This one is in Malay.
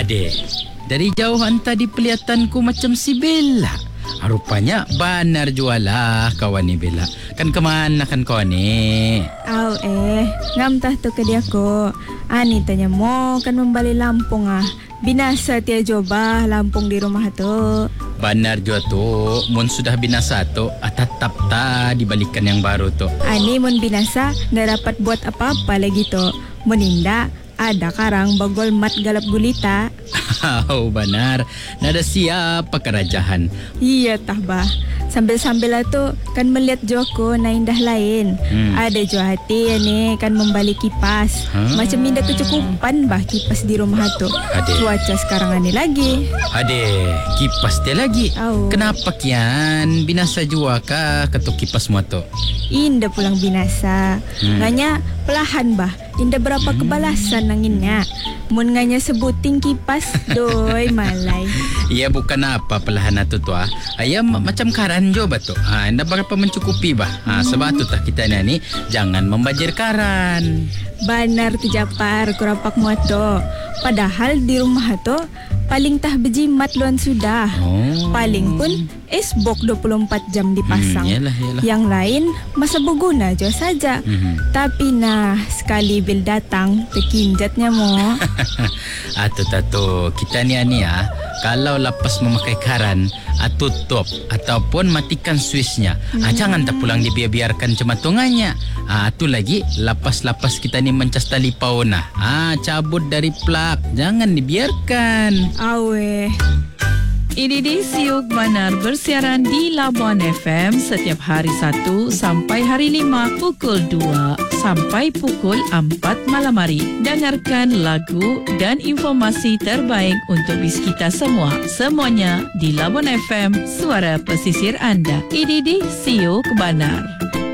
Ade, dari jauhan tadi pelihatanku macam si Bella. Rupanya benar jualah kawan ni Bella. Kan kemana kan kawan ni? Ngam tah tu ke dia ko. Ani tanya mo kan membalik Lampung Binasa tia coba Lampung di rumah tu. Benar jua tu. Mun sudah binasa tu, tetap dibalikan yang baru tu. Ani mun binasa ndak dapat buat apa-apa lagi tu. Meninda ada karang bagol mat galap gulita. Oh benar. Nada siapa kerajaan. Iya tah bah. Sambil-sambil tu kan melihat Joko na indah lain. Ada jo hati ni kan membalik kipas. Macam indah kecukupan bah kipas di rumah tu. Cuaca sekarang ni lagi. Ade, kipas dia lagi. Kenapa kian? Binasa jua kah ketuk kipas mu tu? Indah pulang binasa. Nganya pelahan bah. Indah berapa kebalasan nanginnya. Mun nganya sebuting kipas doi malai. Iya bukan apa pelahan tu ayam macam karan jo batu. Indah berapa mencukupi bah. Sebab tu tah kita ni jangan membajir karan. Benar tu Japar kurapak muato. Padahal di rumah tu paling tah bejimat luan sudah. Paling pun esbok 24 jam dipasang. Yalah. Yang lain masa berguna jo saja. Tapi sekali bil datang terkinjatnya mo. Tato kita ni kalau lepas memakai karan tutup ataupun matikan switchnya. Jangan tak pulang dibiarkan cematungannya. Tu lagi lapas-lapas kita ni mencas tali pauna. Cabut dari plug, jangan dibiarkan. Ini di Siuk Benar bersiaran di Labuan FM setiap hari 1 sampai hari 5 pukul 2 sampai pukul 4 malam hari. Dengarkan lagu dan informasi terbaik untuk bis kita semua. Semuanya di Labuan FM, suara pesisir anda. Ini di Siuk Benar.